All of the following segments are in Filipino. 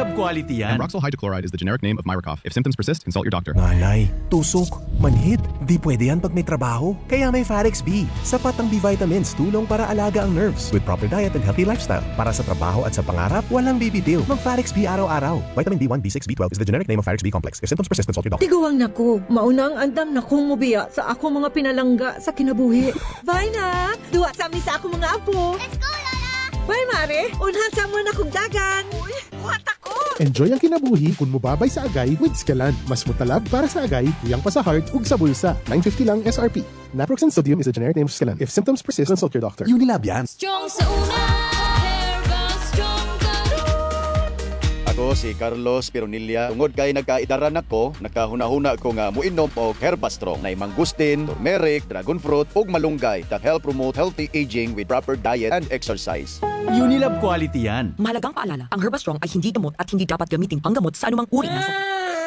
Unilab quality yan. Ambroxol hydrochloride is the generic name of Myracough. If symptoms persist, consult your doctor. Nanay, tusok, manhid. Di pwede yan pag may trabaho. Kaya may Farex B. Sapat ang B-vitamins, tulong para alaga ang nerves. With proper diet and healthy lifestyle. Para sa trabaho at sa pangarap, walang bibitiw. Mag-Farex B araw-araw. Vitamin B1, B6, B12 is the generic name of Farex B complex. If symptoms persist, consult your doctor. Tiguang nako, maunang andam na kong mubiya sa ako mga pinalangga sa kinabuhi. Bye na! Duwa sa amin sa ako mga apo. Let's go, Lola! Bye, Mare! Unhan sa mo na kong dagan. Uy, buhat ako! Enjoy ang kinabuhi kung mubabay sa agay with Scalan. Mas mutalab para sa agay, tuyang pa sa heart ug sa bulsa. $9.50 lang SRP. Naproxen sodium is a generic name of Scalan. If symptoms persist, consult your doctor. Unilab yan. Strong sa una, Herbal Strong Karon. Ako si Carlos Pironilla. Tungod kay nagkaidaran ako, nakahuna-huna ko nga muinom og Herbastrong na mangustin, turmeric, dragon fruit ug malunggay that help promote healthy aging with proper diet and exercise. Unilab quality yan. Mahalagang paalala, ang Herbastrong ay hindi gamot at hindi dapat gamiting panggamot sa anumang uri ng sakit.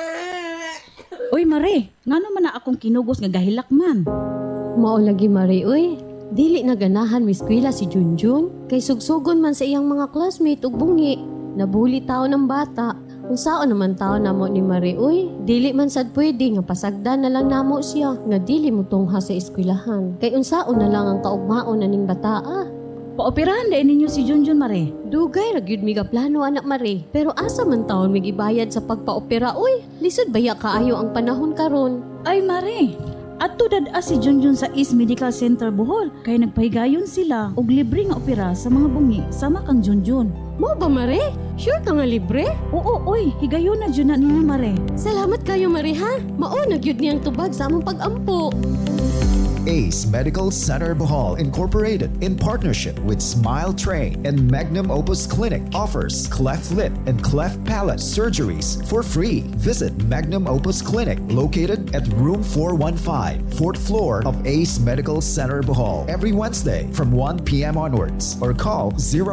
Uy, Mare, ngano man na akong kinugos nga gahilak man? Mao lagi, Mare, uy. Dili na ganahan miskwela si Junjun. Kay sugsugon man sa iyang mga classmate ug bungi. Nabuli tao ng bata. Kung saan naman tao namo ni Mare, uy. Dili man sad pwede nga pasagdan na lang namo siya. Nga dili mo tungha sa eskwelahan. Kay unsaon na lang ang kaugmaon na ning bataa. Paoperahan dahil ninyo si Junjun, Mare. Dugay ra gyud mi plano, anak Mare. Pero asa man taon mig ibayad sa pagpaopera, uy. Lisod baya kaayo ang panahon karon. Ay, Mare. At tudad si Junjun sa East Medical Center Bohol. Kay nagpahigayon sila og libre nga opera sa mga bungi sama kang Junjun. Mo ba, Mare? Sure ka nga libre? Oo, oy. Higayon na dyan na ninyo, Mare. Salamat kayo, Mare, ha? Mao na gyud niyang tubag sa among pag-ampo. Ace Medical Center Bohol Incorporated, in partnership with Smile Train and Magnum Opus Clinic, offers cleft lip and cleft palate surgeries for free. Visit Magnum Opus Clinic, located at room 415, 4th floor of Ace Medical Center Bohol, every Wednesday from 1 p.m. onwards, or call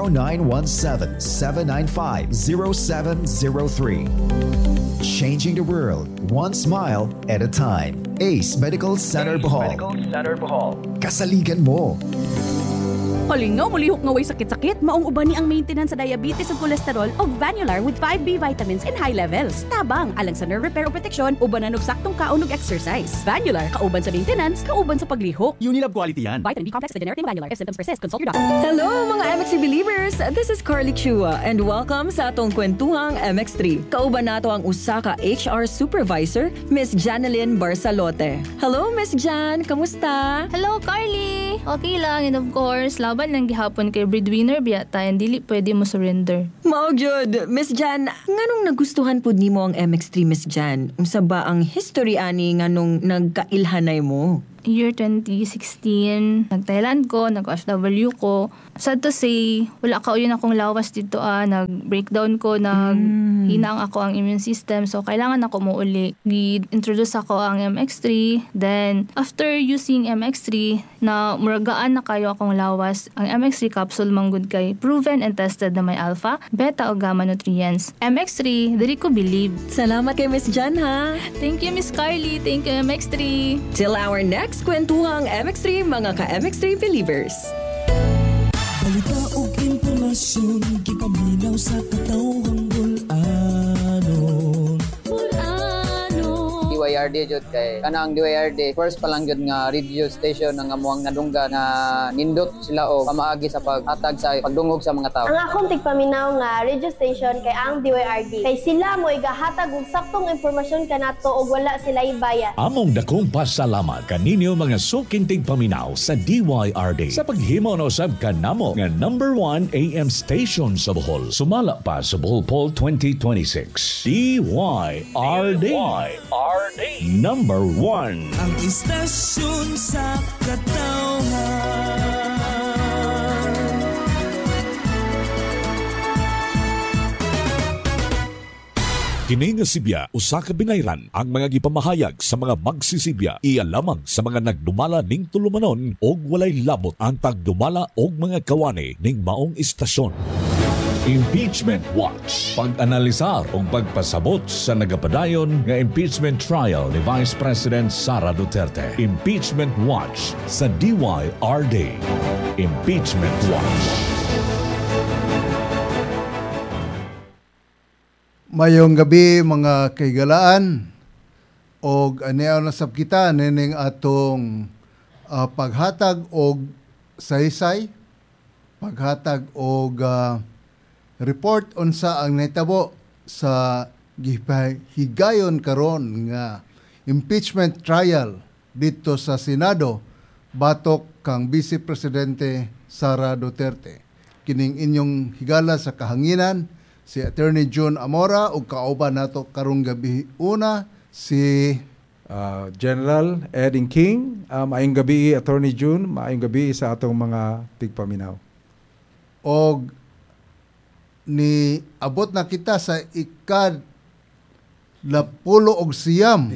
0917-795-0703. Changing the world, one smile at a time. Ace Medical Center Bohol. Kasaligan mo. Palingaw, mulihok nga way sakit-sakit, maong uban ni ang maintenance sa diabetes ug cholesterol og Vanular with 5B vitamins in high levels. Tabang, alang sa nerve repair o protection, uban na saktong kaon ug exercise. Vanular, kauban sa maintenance, kauban sa paglihok. Unilab quality yan. Vitamin B complex, the generic name Vanular. If symptoms persist, consult your doctor. Hello mga MXC believers! This is Carly Chua and welcome sa atong kwentuhang MX3. Kauban nato ang usa ka HR supervisor, Miss Janelyn Barsalote. Hello Miss Jan, kamusta? Hello, Carly! Okay lang, and of course, laban lang gihapon kay breadwinner biya tayo, dili pwede mo surrender. Mao gyud, Miss Jan, nganong nagustuhan pud nimo ang MX3, Miss Jan? Unsa ba ang history ani nganong nagkailhanay mo? Year 2016, nag-Thailand ko, nag-OFW ko. Sad to say, wala ka yun akong lawas dito nag-breakdown ko, hinaang ako ang immune system. So, kailangan ako muuli. Gi-introduce ako ang MX3. Then, after using MX3, na muragaan na kayo akong lawas, ang MX3 capsule manggod kay proven and tested na may alpha, beta o gamma nutrients. MX3, dili ko believe. Salamat kay Miss Jan, ha? Thank you, Miss Carly. Thank you, MX3. Till our next kwentuhang MX3, mga ka-MX3 believers. Balita o impormasyon, gipaminaw sa katawang bulanon. DYRD jud kay kanang DYRD first pa lang jud nga radio station nga amuang nadungga nga nindot sila o pamaagi sa paghatag sa pagdungog sa mga tao. Ang akong tigpaminaw nga radio station kay ang DYRD. Kay sila mo igahatag og saktong impormasyon kanato og wala sila ibayad. Among dakong pasalamat kaninyo mga suking tigpaminaw sa DYRD sa paghimo na usab kanamo nga number 1 AM station sa Bohol. Sumala pa sa Bohol Poll 2026. DYRD. Number 1. Ang istasyon sa katawhan. Kini nga Sibya, usa ka binayran ang mga gipamahayag sa mga magsisibya iya lamang sa mga nagdumala ning tulumanon og walay labot ang tagdumala og mga kawani ning maong istasyon. Impeachment Watch. Pag-analisar o pagpasabot sa nagapadayon nga impeachment trial ni Vice President Sara Duterte. Impeachment Watch sa DYRD. Impeachment Watch. Mayong gabi mga kaigalaan og aniaw na sab kita nining atong paghatag og saysay, paghatag og report unsa ang nahitabo sa gihigayon karon nga impeachment trial dito sa Senado batok kang Vice Presidente Sara Duterte. Kining inyong higala sa kahanginan si Attorney June Amora ug kauban nato karong gabi una si General Edding King. Maayong gabi Attorney June, maayong gabi sa atong mga tigpaminaw. Og ni abot na kita sa ikad 19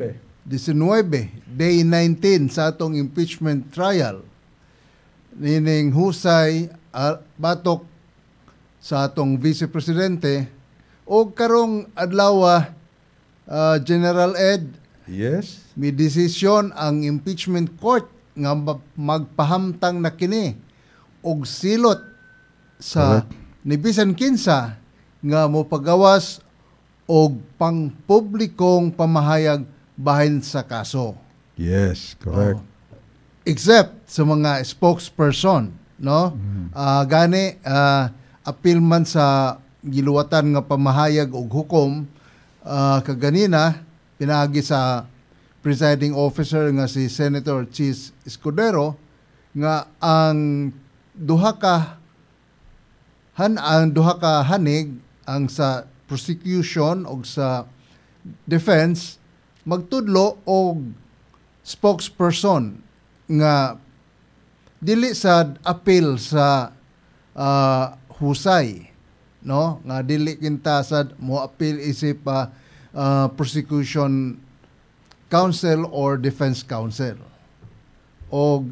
day 19 sa atong impeachment trial. Nining husay batok sa atong Vice Presidente o karong adlaw General Ed. Yes. May desisyon ang impeachment court nga magpahamtang na kini og silot sa ni bisan kinsa nga mopagawas og pangpublikong pamahayag bahin sa kaso. Yes, correct. Except sa mga spokesperson, no? Gani apil man sa giluwatan nga pamahayag og hukom kaganina pinagi sa presiding officer nga si Senator Chis Escudero nga ang duha ka hanig ang sa prosecution o sa defense magtudlo og spokesperson nga dili sa appeal sa husay, no, nga dili kinta sad mo appeal isip prosecution counsel or defense counsel. Og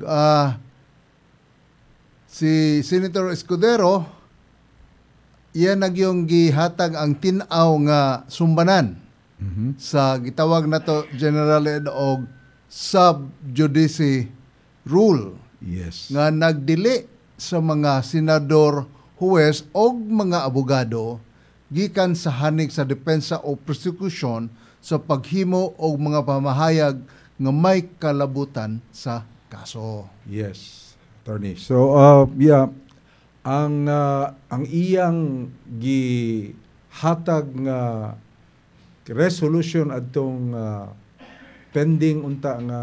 si Senator Escudero iyan nagyong gihatag ang tinaw nga sumbanan sa gitawag nato General Ed og sub judice rule. Yes. Nga nagdili sa mga senador, huwes o mga abogado gikan sa hanig sa depensa o prosecution sa paghimo og mga pamahayag nga may kalabutan sa kaso. Yes, attorney. So ang iyang gihatag nga resolution adtong pending unta nga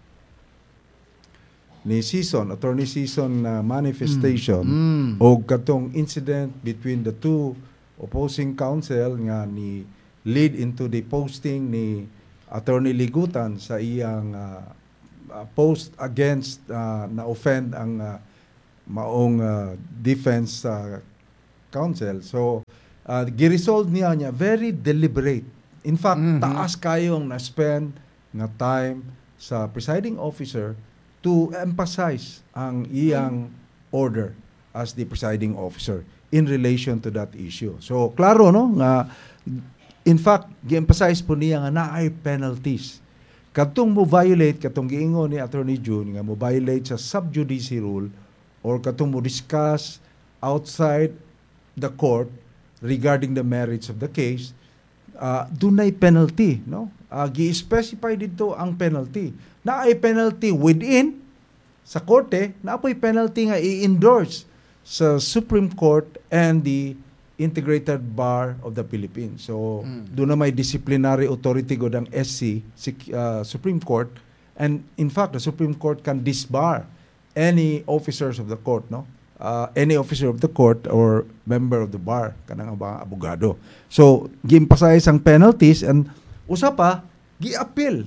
ni attorney season manifestation o katong incident between the two opposing counsel nga ni lead into the posting ni Attorney Ligutan sa iyang post against na offend ang maong defense counsel. So giresolve niya very deliberate. In fact, taas kayong na-spend nga time sa presiding officer to emphasize ang iyang order as the presiding officer in relation to that issue. So, klaro, no, nga, in fact, gi-emphasize po niya nga naay penalties. Katong mo violate, katong giingon ni Attorney June, nga mo violate sa sub-judice rule or katong mo discuss outside the court regarding the merits of the case, dunay penalty, no? Gi-specify dito ang penalty. Naay penalty within sa korte, naapoy penalty nga i-endorse sa Supreme Court and the Integrated Bar of the Philippines. So, doon na may disciplinary authority go ng SC, Supreme Court, and in fact, the Supreme Court can disbar any officers of the court, no? Any officer of the court or member of the bar, kanang mga abogado. So, gi-emphasize ang penalties and usa pa, gi-appeal,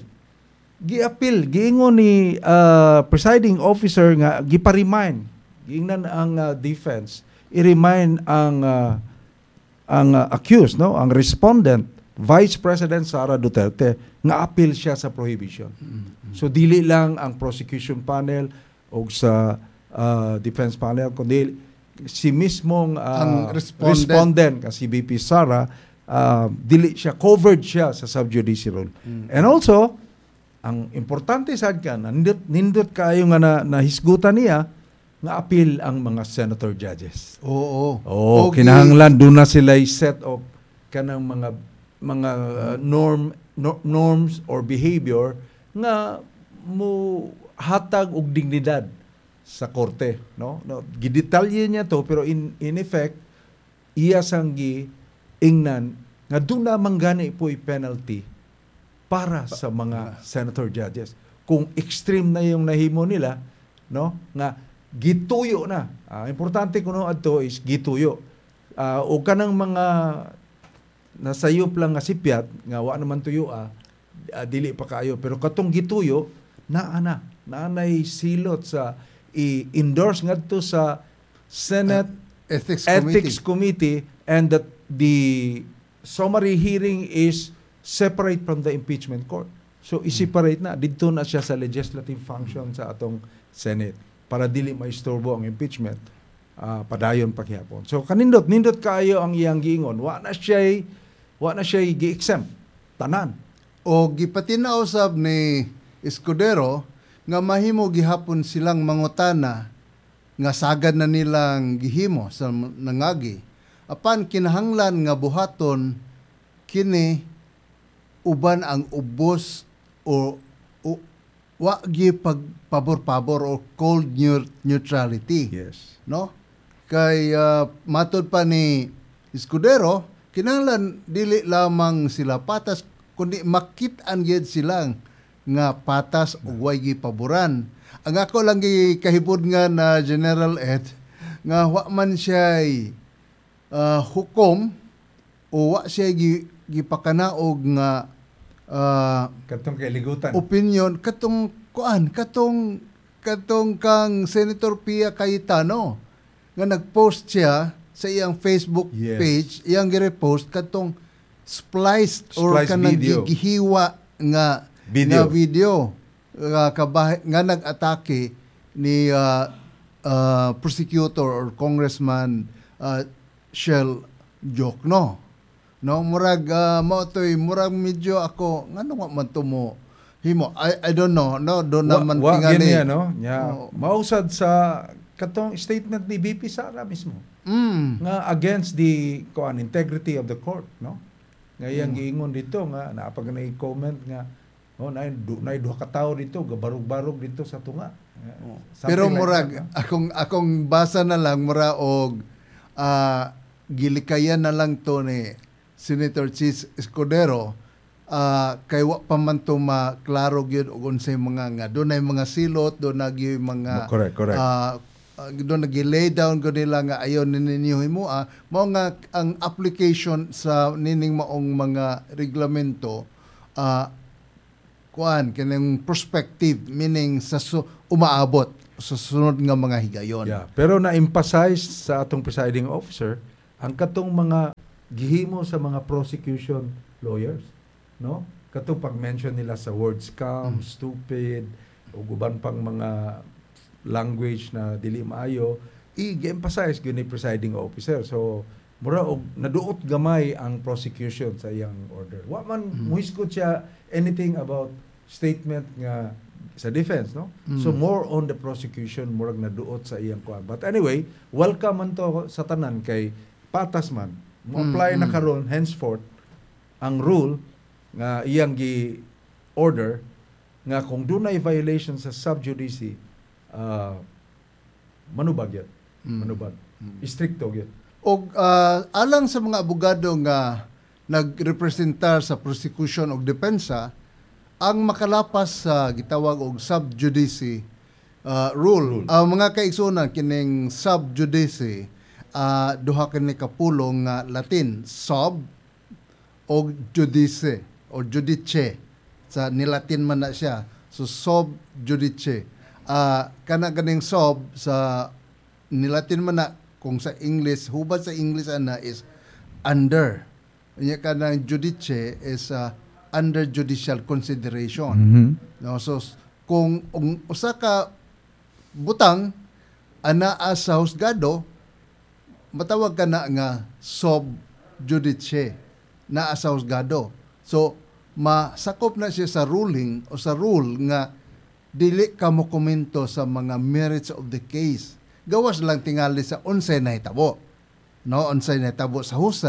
giingon ni presiding officer nga gipa-remind, giingnan ang defense, i-remind ang accused, no, ang respondent, Vice President Sara Duterte, nga appeal siya sa prohibition. So dili lang ang prosecution panel o sa defense panel, kundi si mismong respondent si VP Sara, dili siya, covered siya sa sub-judice rule. And also, ang importante sad ka, nindot kayo nga nahisgutan niya, nga appeal ang mga senator judges. Oo. Kinahanglan doon na sila set of kanang mga norms or behavior nga mo hatag og dignidad sa korte, no? Gidetalye niya to pero in effect iya sang ingnan nga doon lamang gani po penalty para sa mga senator judges. Kung extreme na yung nahimo nila, no, nga gituyo na. Importante kuno adto is gituyo. O kanang mga nasayop lang nga sipyat nga wa naman tuyo dili pa kayo, pero katong gituyo naanay silot sa i-endorse ngadto sa Senate Ethics Committee and that the summary hearing is separate from the impeachment court. So i-separate na didto na siya sa legislative function sa atong Senate para dili maistorbo ang impeachment padayon paghapon. So kanindot kaayo ang iyang giingon, wa na siya gi-exempt tanan. O gipatinaw usab ni Escudero nga mahimo gihapon silang mangutana nga sagad na nilang gihimo sa nangagi. Apan kinahanglan nga buhaton kini uban ang ubos o wa gi pagpabor-pabor o cold neutrality. Yes. No? Kay matod pa ni Escudero, kinahanglan dili lamang sila patas kundi makit-an gyud silang nga patas o way gipaboran. Ang ako lang kahibod nga na General Ed nga wa man siya hukom o wa siya gipakanaog nga katong kailigutan opinion katong kang Senator Pia Cayetano nga nagpost siya sa iyang Facebook page, iyang gi-repost katong spliced or kanang gihiwa nga video nga nag-atake ni prosecutor or congressman Shell Jokno. No, murag murag medyo ako ngano man tumo himo. I don't know. No, do naman tingali. Mausad sa katong statement ni BP Sara mismo. Nga against the integrity of the court, no? Ngayang giingon dito nga naapag na i-comment nga nay duha ka tawo dito gabarog-barog dito sa tunga. Pero murag akong basa na lang mura og gilikayan na lang to ni Senator Chis Escudero kay wa pa man to maklaro gyud og unsay mga nga dunay mga silot do nagyoy mga correct. doon nag-lay down ko nila nga ayon ninyo mo mao nga ang application sa nining maong mga reglamento kanang perspective meaning sa umaabot sa sunod nga mga higayon. Pero na-emphasize sa atong presiding officer ang katong mga gihimo sa mga prosecution lawyers, no? Katong pag-mention nila sa word scam, stupid o guban pang mga language na dili maayo, i-emphasize gyud ni presiding officer. So mura og naduot gamay ang prosecution sa iyang order. Wa man muhisgot siya anything about statement nga sa defense, no? So more on the prosecution, murag naduot sa iyang kuan. But anyway, welcome man to sa tanan kay patas man. Mo-apply na karon henceforth ang rule nga iyang gi-order nga kung dunay violation sa sub judice manubag yun. Manubag. Istrikto yun. Og alang sa mga abogado nga nagrepresentar sa prosecution o depensa, ang makalapas sa gitawag og sub judice rule. Mga kaigsunan kining sub judice duha kini kapulong nga Latin, sub o judice o judice. Sa nilatin man na siya. So sub judice. Kana ganing sub sa nilatin man na kung sa English, hubad sa English ana is under. Nya kanang judice is under judicial consideration. No, so kung usa ka butang anaa sa husgado, matawag ka na nga sub judice naa sa husgado. So masakop na siya sa ruling o sa rule nga dili ka mo komento sa mga merits of the case. Gawas lang tingali sa unsay nahitabo. No, unsay nahitabo sa husay.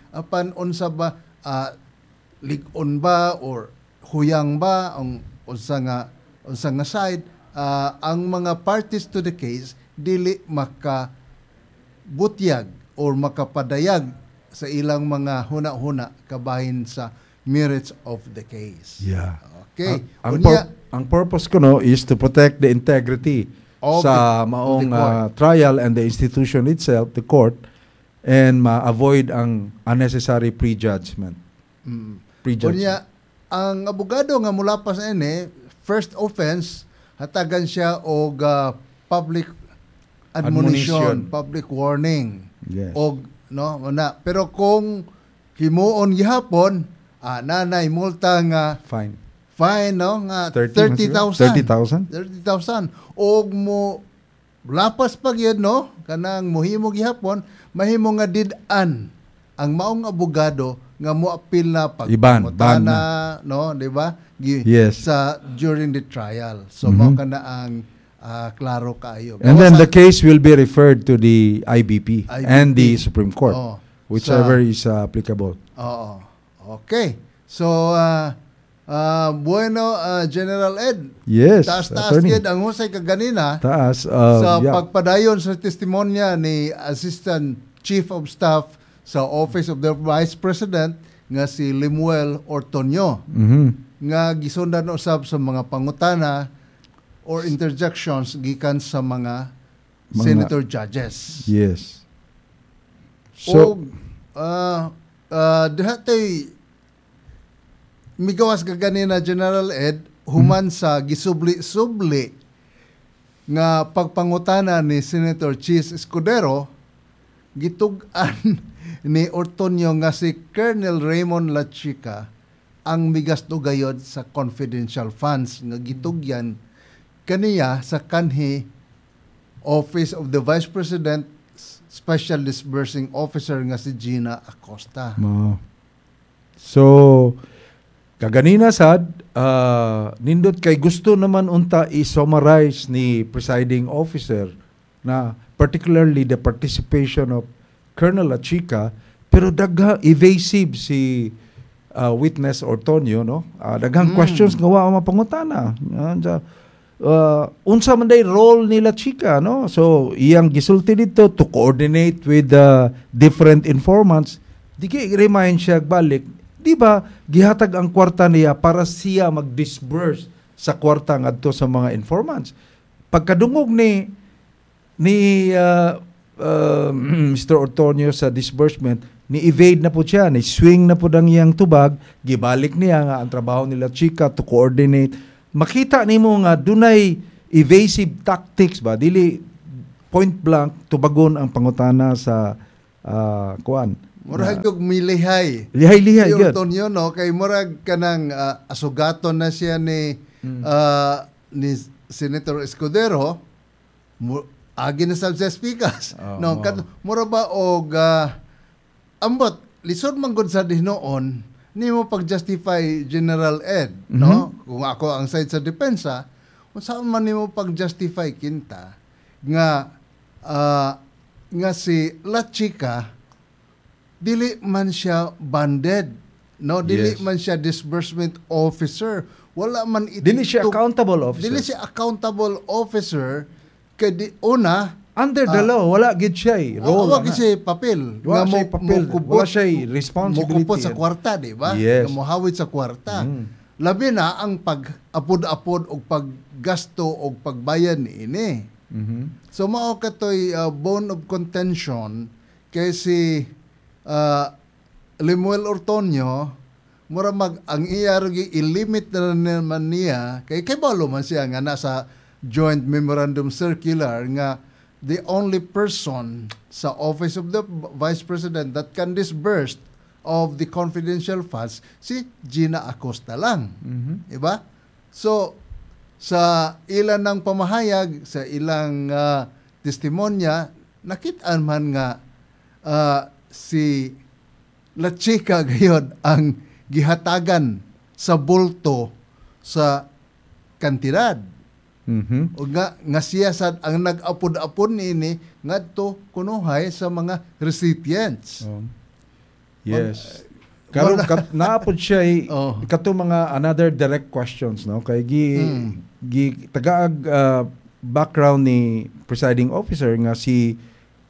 apan unsa ba lig-on ba or huyang ba ang unsa nga side, ang mga parties to the case dili makabutyag or makapadayag sa ilang mga huna-huna kabahin sa merits of the case. Yeah. Okay. Ang purpose ko no is to protect the integrity sa maong trial and the institution itself, the court, and ma-avoid ang unnecessary prejudgment. Kunya, ang abogado nga mula pa sa first offense, hatagan siya og public admonition, public warning. Yes. Og pero kung himuon gihapon, nanay multa nga fine no nga 30,000 og mo lapas pa gyud no kanang mohimo gihapon mahimo nga did-an ang maong abogado nga moapil na pagmutana no di ba sa during the trial so mao kana ang klaro kaayo and then the case will be referred to the IBP and the Supreme Court whichever is applicable. Okay. So bueno, General Ed. Yes, Taas yun ang husay kaganina sa pagpadayon sa testimonya ni Assistant Chief of Staff sa Office of the Vice President nga si Lemuel Ortonio nga gisundan usab sa mga pangutana or interjections gikan sa mga senator judges. Yes. So, dihatay migawas ka ganina General Ed human sa gisubli-subli nga pagpangutana ni Senator Chis Escudero gitug-an ni Ortonio nga si Colonel Raymond Lachica ang migasto gayod sa confidential funds nga gitugyan kaniya sa kanhi Office of the Vice President Special Disbursing Officer nga si Gina Acosta. So kaganina sad, nindot kay gusto naman unta i-summarize ni presiding officer na particularly the participation of Colonel Lachica, pero dagha evasive si witness Ortonio, no? Daghang questions nga wa mapangutana. Unsa man day role ni Lachica, no? So iyang gisulti dito to coordinate with different informants. Di kay remind siya balik. Di ba, gihatag ang kwarta niya para siya mag-disburse sa kwarta ngadto sa mga informants. Pagkadungog ni Mr. Ortonio sa disbursement, ni-evade na po siya, ni-swing na po ang iyang tubag, gibalik niya nga ang trabaho nila Chica to coordinate. Makita nimo nga dunay evasive tactics ba, dili point blank tubagon ang pangutana sa kuan. Murag yung milihay. Lihay-lihay. Si Ortonio, no? Kay murag kanang asugaton na siya ni Senator Escudero, agi na sa speakers. No? Mura ba og ambot, lisod man gud sa dihinoon, ni mo pag-justify General Ed, no? Kung ako ang side sa depensa, kung saan man ni mo pag-justify kinta, nga si Lachica, dili man siya banded, no? Dili man siya disbursement officer. Wala man dili siya accountable officer. Dili siya accountable officer kay una under the law wala gid siya role. Wala gid siya papel. Wala siya papel. Wala siya responsibility. Mukupot sa kwarta, di ba? Yes. Mohawid sa kwarta. Labi na ang pag-apod-apod og paggasto og pagbayad niini. So mao katoy bone of contention kay si Lemuel Ortonio mura ang iya i-limit na naman niya kay balo man siya nga nasa joint memorandum circular nga the only person sa Office of the Vice President that can disburse of the confidential funds si Gina Acosta lang. Diba? So sa ilan ng pamahayag sa ilang testimonya nakitaan man nga si Lachica gayod ang gihatagan sa bulto sa kantidad. O nga siya sad ang nag-apod-apod niini ngadto kunuhay sa mga recipients. Yes. Karon naapod siya kato mga another direct questions no kay tagaag background ni presiding officer nga si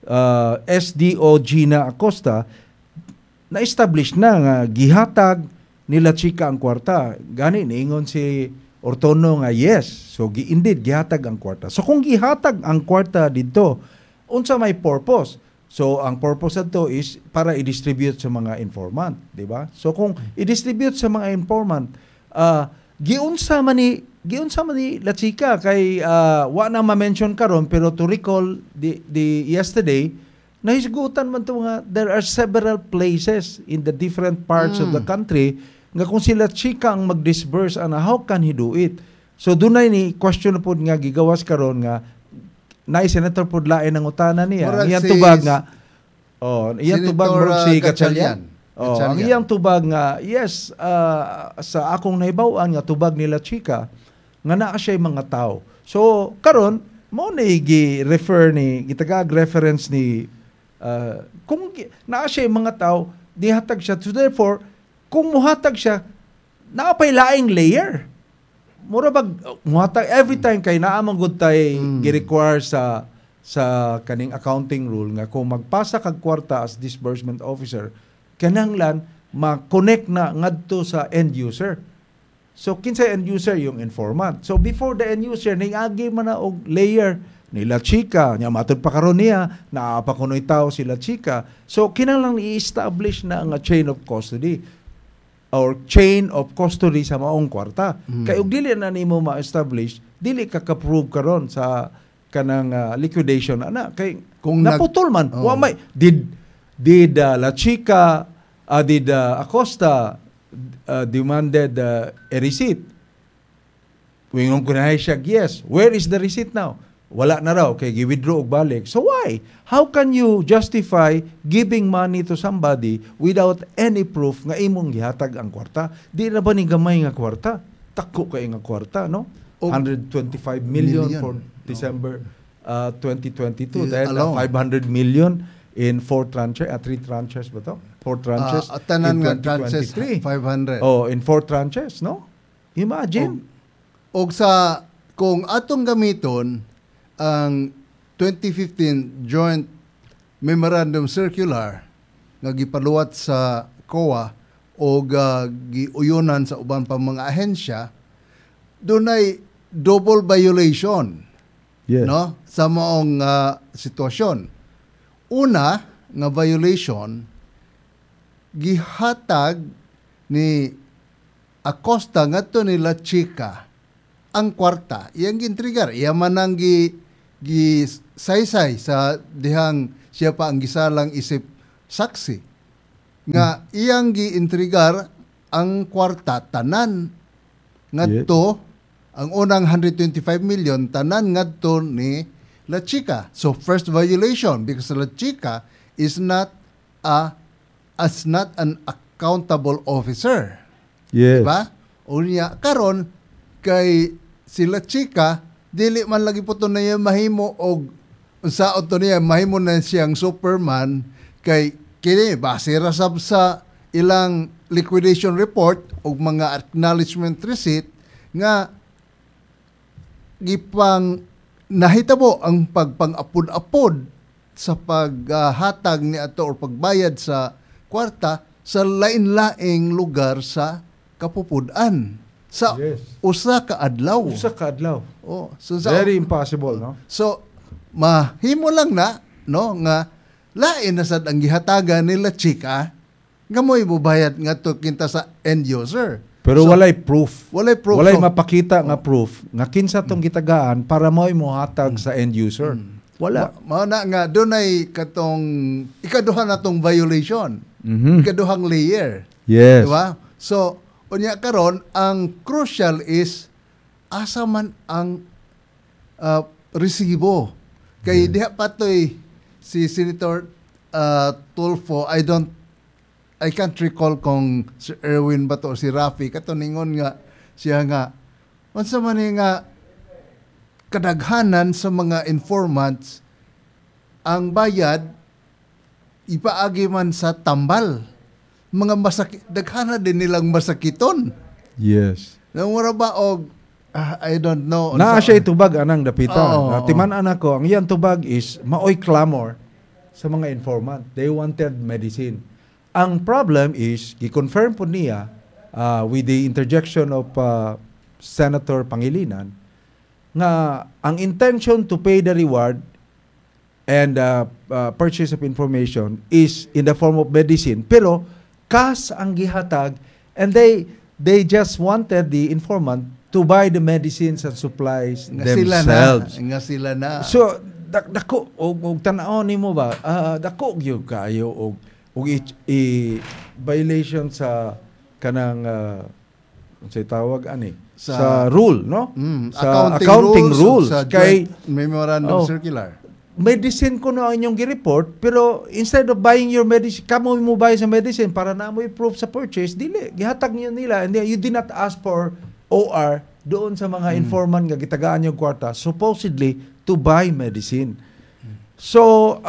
SDO Gina Acosta na-establish na nga gihatag nila chika ang kwarta. Gani niingon si Ortono nga yes. So indeed gihatag ang kwarta. So kung gihatag ang kwarta dito, unsa may purpose? So ang purpose ato is para i-distribute sa mga informant, di ba? So kung i-distribute sa mga informant, giunsa man ni la chika kay wa na ma-mention karon pero to recall the yesterday nahisgutan man to nga there are several places in the different parts of the country nga kung sila chika ang mag-disburse how can he do it? So dunay ni question pod nga gigawas karon nga na Senator pod lain ang utana niya. Ang iyang tubag nga iyang tubag murag si Gatchalian. Ang iyang tubag nga yes sa akong nahibaw-an nga tubag nila chika nga naa siya mga tao. So karon mo na gi-refer ni gitagag reference ni kung naa siya mga tao dihatag siya. So therefore kung muhatag siya naa pay laing layer. Mura bag muhatag every time kay naa man gud tay gi-require sa kaning accounting rule nga kung magpasa kag kwarta as disbursement officer kinahanglan ma-connect na ngadto sa end user. So kinsa end user yung informant. So before the end user niagi man na og layer nila chika nya matud pa karon niya naa pa kunoy tawo sila chika. So kinahanglan i-establish na ang chain of custody or chain of custody sa maong kwarta. Kay ug dili na nimo ma-establish, dili ka ka-prove karon sa kanang liquidation ana kay kung naputol man wa may did la chika did Acosta demanded a receipt. Wingon ko na siya yes. Where is the receipt now? Wala na raw kay gi-withdraw og balik. So why? How can you justify giving money to somebody without any proof nga imong gihatag ang kwarta? Di na ba ni gamay nga kwarta? Tako kay nga kwarta, no? 125 million for December 2022. Dahil 500 million in 4 tranches, 3 tranches ba to? 4 tranches tanan in nga tranches 500. In 4 tranches, no? Imagine. Og sa kung atong gamiton ang 2015 Joint Memorandum Circular nga gipaluwat sa COA o giuyonan sa uban pa mga ahensya, dunay double violation no sa maong sitwasyon. Una nga violation gihatag ni Acosta ngadto nila chika ang kwarta iyang gintrigger iya man ang gisaysay sa dihang siya pa ang gisalang isip saksi nga iyang giintrigar ang kwarta tanan ngadto ang unang 125 million tanan ngadto ni La Chica. So first violation because La Chica is not an accountable officer. Yes. Diba? Unya karon kay sila chika dili man lagi po to niya mahimo og unsaon to niya mahimo na siyang Superman kay kini base ra sab sa ilang liquidation report og mga acknowledgement receipt nga gipang nahitabo ang pagpang-apod-apod sa paghatag ni ato or pagbayad sa kwarta sa lain-laing lugar sa kapupud-an sa usa ka adlaw. Oh, so very impossible, no? So mahimo lang na no nga lain na sad ang gihatagan nila chika nga mo'y bubayad ngadto kinta sa end user. Pero so, walay proof. Walay so, mapakita nga proof nga kinsa tong gitagaan para mo'y mohatag sa end user. Wala. Mao na nga dunay katong ikaduha natong violation. Ikaduhang layer. Yes. Diba? So unya karon ang crucial is asa man ang resibo. Kay diha patoy si Senator Tulfo, I can't recall kung si Erwin ba to o si Rafi katuningon nga siya nga unsa man nga kadaghanan sa mga informants ang bayad ipaagi man sa tambal. mga masakit, daghana din nilang masakiton. Yes. Nang wala ba og I don't know. Naa siya tubag anang dapita. Oo. Timan-an ako, ang iyang tubag is maoy clamor sa mga informant. They wanted medicine. Ang problem is, i-confirm po niya with the interjection of Senator Pangilinan nga ang intention to pay the reward and purchase of information is in the form of medicine. Pero cash ang gihatag and they just wanted the informant to buy the medicines and supplies themselves. Nga sila na. So, dako, og tanaw nimo ba, dako gyud kayo og violation sa kanang unsay tawag ani sa rule, no? Sa accounting rules kay memorandum circular. Medicine ko na inyong gi-report, pero instead of buying your medicine, kamo mo buy sa medicine para na mo i-prove sa purchase, dili gihatag niyo nila and you did not ask for OR doon sa mga informant nga gitagaan yung kwarta supposedly to buy medicine. So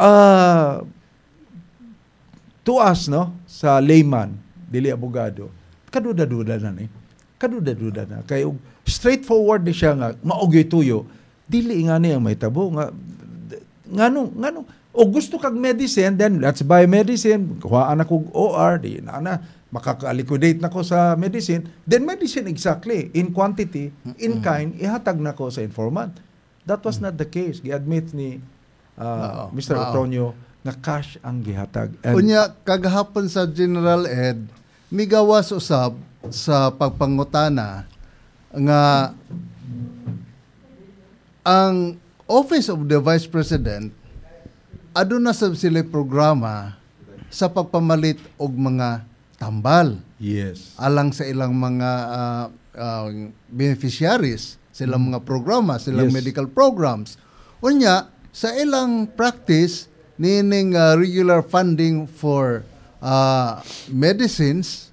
to us, no, sa layman, dili abogado, kaduda-duda na ni. Kaduda-duda na. Kay straightforward ni siya nga maogi tuyo, dili nga niya may tabo nga ngano o gusto kag medicine, then let's buy medicine, kuhaan ako OR, di na makaka-liquidate na ko sa medicine, then medicine exactly, in quantity, in kind, ihatag na ko sa informant. That was not the case. Gi-admit ni Mr. Antonio na cash ang gihatag. Unya, kagahapon sa General Ed, migawas usab sa pagpangutana nga ang Office of the Vice President aduna sab sila programa sa pagpamalit og mga tambal. Yes. Alang sa ilang mga beneficiaries, silang mga programa, silang medical programs. Unya, sa ilang practice, nining regular funding for medicines,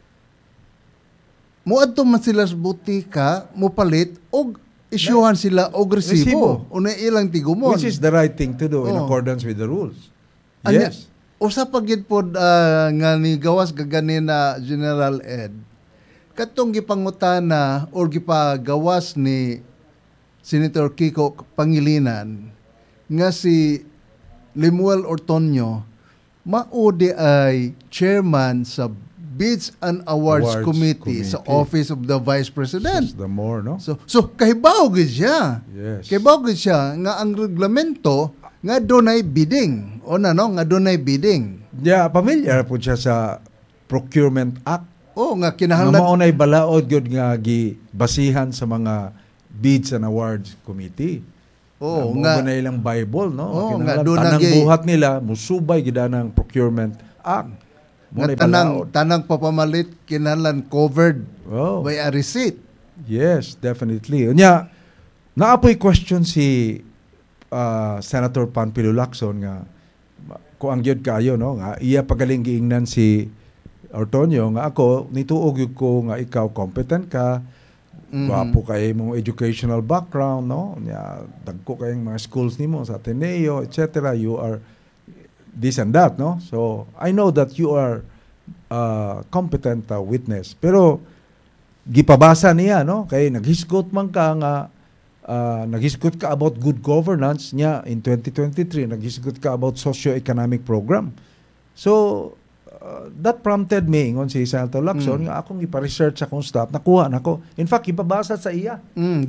muadto man sila sa butika, mupalit, og isyuhan sila og resibo. Una ilang tigumon. Which is the right thing to do in accordance with the rules. Yes. Usa pa gid pod nga ni gawas gagani na General Ed. Katong gipangutana or gipagawas ni Senator Kiko Pangilinan nga si Lemuel Ortonio maudi ay chairman sa Bids and Awards Committee sa Office of the Vice President. The more, no? So kahibaw gid siya. Yes. Kahibaw gid siya nga ang reglamento nga dunay bidding. O na, no? Nga dunay bidding. Yeah, familiar po siya sa Procurement Act. Nga kinahanglan. Nga maunay balaod yun nga gibasihan sa mga Bids and Awards Committee. Nga na ilang Bible, no? Nga tanang buhat nila, musubay gida ng Procurement Act. Tanang papamalit kinahanglan covered by a receipt. Yes, definitely. Nya, naapoy question si Senator Panfilo Lacson nga ko ang gyud kayo, no, nga iya pagaling giingnan si Ortonio nga ako nituog gyud ko nga ikaw competent ka, wapo kay mong educational background, no, nya dagko kayong mga schools nimo sa Ateneo, etc. You are this and that, no, so I know that you are competent witness, pero gipabasa niya, no, kay naghisgot man ka nga naghisgot ka about good governance niya in 2023, naghisgot ka about socio-economic program. So, that prompted me, ngon si Senator Lacson, nga akong ipa-research akong staff, nakuha na ko. In fact, ipabasa sa iya.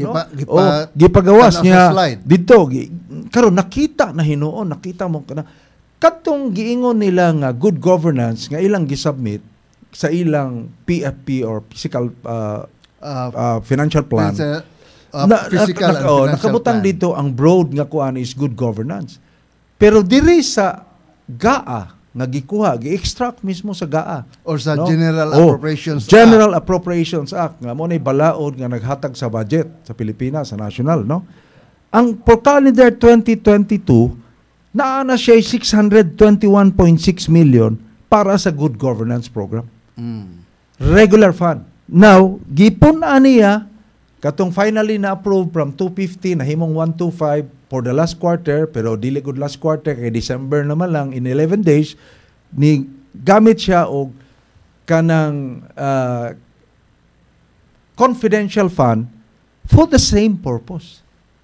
Gipagawas niya dito. Karon nakita na hinuon, nakita mo na. Katong giingon nila nga good governance, nga ilang gisubmit sa ilang PFP or physical financial plan, nakabutang dito ang broad nga kuan is good governance. Pero diri sa GAA nga gikuha, gi-extract mismo sa GAA or sa General Appropriations General Appropriations Act nga mo nay balaod nga naghatag sa budget sa Pilipinas, sa national, no? Ang for calendar 2022 naa na siya 621.6 million para sa good governance program. Regular fund. Now, gipon na niya katong finally na-approve from 250 na himong 125 for the last quarter, pero dili good last quarter kay December naman lang in 11 days ni gamit siya og kanang confidential fund for the same purpose.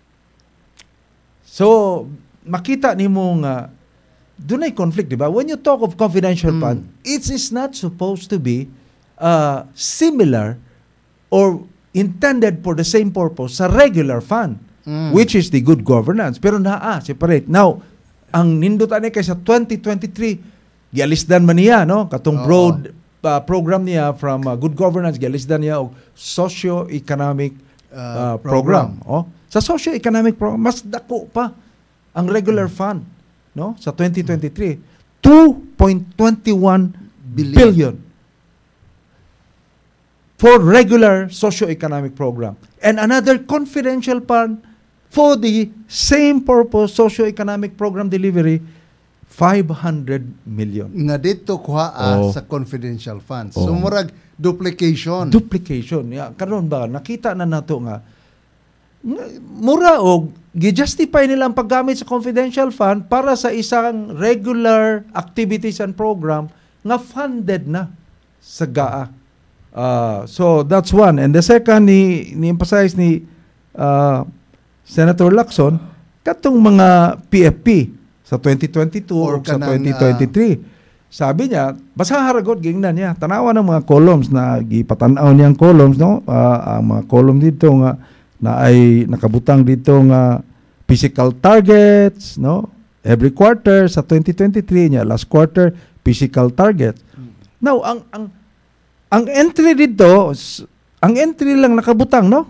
So, makita nimo nga dunay conflict, di ba? When you talk of confidential fund, it is not supposed to be similar or intended for the same purpose sa regular fund, which is the good governance. Pero separate. Now, ang nindutan niya kay sa 2023, gialisdan man niya, no? Katong broad program niya from good governance, gialisdan niya og socio-economic program. Sa socio-economic program, mas dako pa ang regular fund, no? Sa 2023, 2.21 billion for regular socio-economic program. And another confidential fund for the same purpose, socio-economic program delivery, 500 million. Nga dito kuha sa confidential funds. So murag duplication. Yeah. Karon ba nakita na nato nga mura og gi-justify nila ang paggamit sa confidential fund para sa isang regular activities and program nga funded na sa GAA. So that's one. And the second ni-emphasize ni Senator Lacson katong mga PFP sa 2022 o sa 2023. Sabi niya, basta haragot gingnan niya. Tanawa ng mga columns na gipatanaw niyang columns, no? Ang mga columns dito nga na ay nakabutang dito nga physical targets, no? Every quarter sa 2023 niya, last quarter physical targets. Now, ang entry dito, ang entry lang nakabutang, no?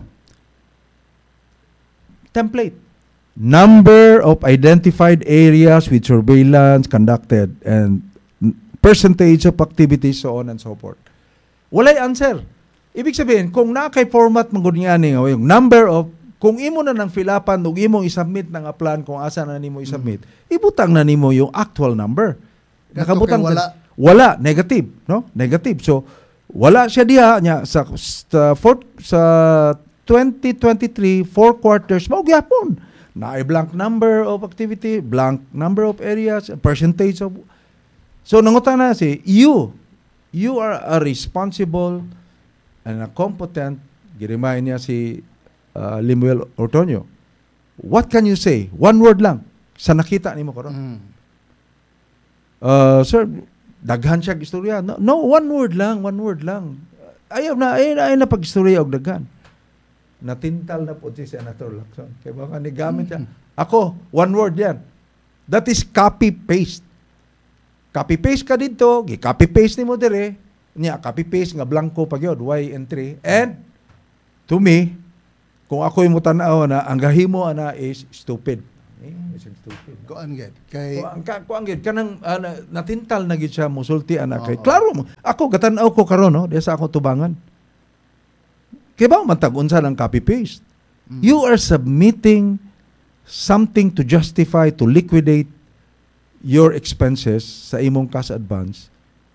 Template. Number of identified areas with surveillance conducted and percentage of activities, so on and so forth. Walay answer. Ibig sabihin, kung nakay format magud niya ni yung number of, kung imo na nang filapan ug imong isubmit ng plan kung asa na nimo isubmit, ibutang na nimo yung actual number. Nakabutang wala negative, no? Negative. So wala siya diha nya sa 2023 4 quarters mao gyapon. Na ay blank number of activity, blank number of areas, percentage of. So nangutan na you are a responsible and a competent, girimay niya si Limuel Ortonio. What can you say? One word lang sa nakita nimo karon. Sir, daghan siya istorya. No, one word lang. Ayaw na pag-istorya og daghan. Natintal na po si Senator Lacson. Kaya baka nigamit siya. Ako, one word yan. That is copy-paste. Copy-paste ka dito, copy-paste ni mo dire, niya, copy-paste nga blanco pag yun, Y entry. And, to me, kung ako yung mutanaw na, ang gahimo na is stupid. Stupid. Kuan gid. Kuan gid. Kanang natintal na gid siya, musulti anak kay. Klaro mo. Ako, gatanaw ko karon no, diya sa ako tubangan. Kaya ba matag-unsa ng copy-paste? You are submitting something to justify, to liquidate your expenses sa imong cash advance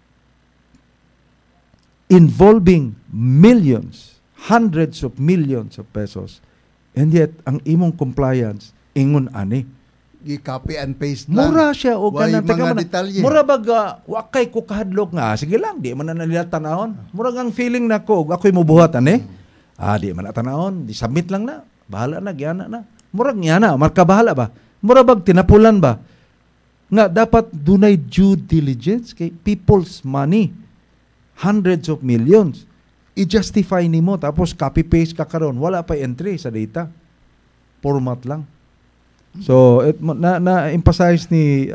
involving millions, hundreds of millions of pesos. And yet, ang imong compliance, ingon ani. I-copy and paste lang. Mura siya. O mga detalye. Mura baga, wakay ko kahadlok nga. Sige lang, di man na nila tanahon. Mura ang feeling na ko, ako'y mubuhat ani. Di man natanahon, di submit lang na. Bahala na, giyana na. Murag niya na, marka bahala ba? Murabag tinapulan ba? Nga dapat dunay due diligence kay people's money. Hundreds of millions. I-justify nimo tapos copy-paste ka karon. Wala pa entry sa data. Format lang. So, na-emphasize ni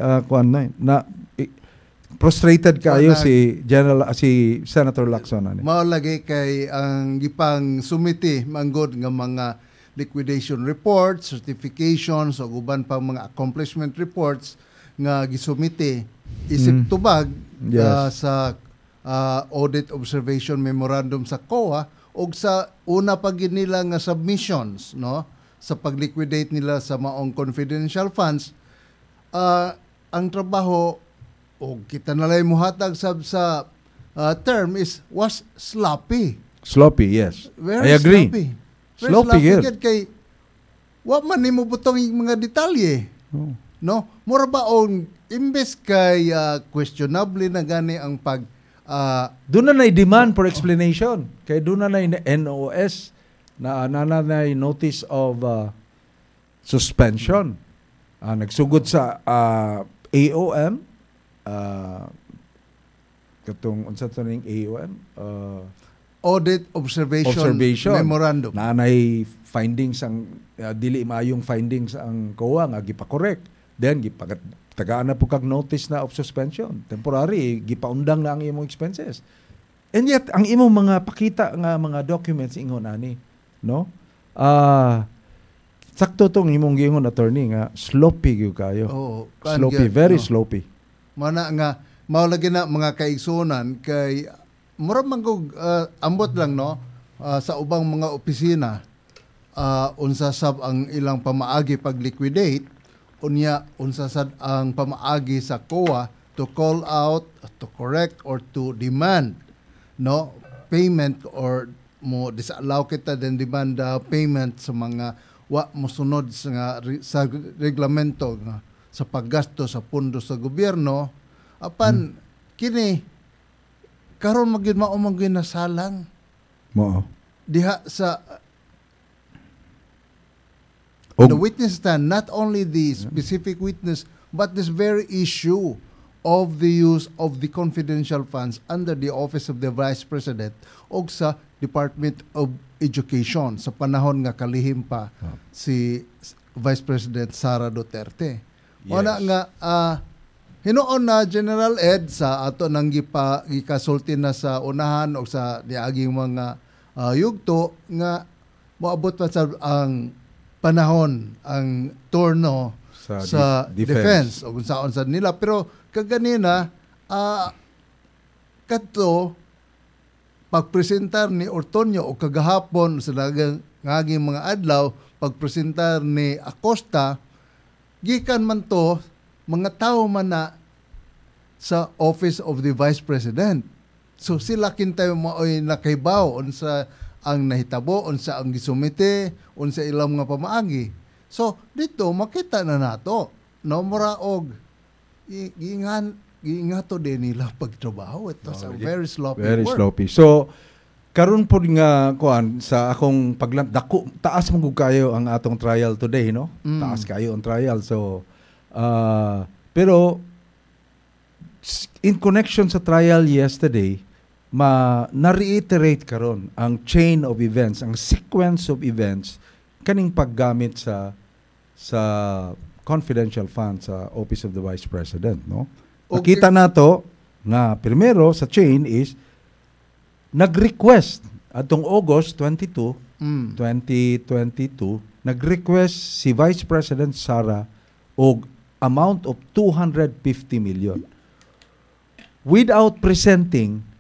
frustrated kayo si Senator Lacson. Mao lagi kay ang gipang sumiti manggod nga mga liquidation reports, certifications o uban pang mga accomplishment reports nga gisumiti isip tubag sa audit observation memorandum sa COA o sa una pa gid nila nga submissions, no, sa pagliquidate nila sa maong confidential funds. Ang trabaho o kita nalay muhatag sa term was sloppy. Sloppy, yes. Very I agree. Sloppy yes. Kay wa man nimo butong mga detalye. No? Mura ba on imbes kay questionable na gani ang doon na demand for explanation. Kaya doon na NOS na notice of suspension. Nagsugod sa AOM, katong unsa to ning AOM, Audit Observation Memorandum. Nanay findings ang dili maayong findings ang COA nga gipa-correct. Then tagaan na po kag notice na of suspension. Temporary, gipaundang na ang imong expenses. And yet ang imong mga pakita nga mga documents ingon ani, no? Sakto tong imong giingon, attorney, nga sloppy gyud kayo. Sloppy, very sloppy. Mana nga mao lagi na mga kaigsunan kay mura man kog ambot lang, no, sa ubang mga opisina unsa sab ang ilang pamaagi pag liquidate, unya unsa sad ang pamaagi sa COA to call out, to correct or to demand, no, payment or mo disallow kita din demand payment sa mga wa mosunod sa reglamento nga sa paggasto sa pondo sa gobyerno. Apan kini karon magid mao man ginasalang mo diha sa the witness stand, not only the specific witness but this very issue of the use of the confidential funds under the office of the Vice President o sa Department of Education sa panahon nga kalihim pa si Vice President Sara Duterte. Wala nga hinuon na General Ed sa ato nang gikasulti na sa unahan o sa niaging mga yugto nga moabot pa sa ang panahon ang turno sa defense o kung saan sa nila. Pero kaganina kadto pagpresentar ni Ortonio o kagahapon sa ngaging mga adlaw pagpresentar ni Acosta, gikan man to mga tao man na sa Office of the Vice President. So sila kintay maoy nakaibaw unsa ang nahitabo, unsa ang gisumite, unsa ilang mga pamaagi. So dito makita na nato, no, mura og giingato din nila pagtrabaho. It was a very sloppy very work. Sloppy. So karon po nga kuan sa akong dako taas man gud kayo ang atong trial today, no? Taas kayo ang trial. So pero in connection sa trial yesterday, na-reiterate karon ang chain of events, ang sequence of events kaning paggamit sa confidential funds sa Office of the Vice President, no? Okay. Nakita nato nga primero sa chain is nag-request atong August 22, 2022, nag-request si Vice President Sara og amount of 250 million without presenting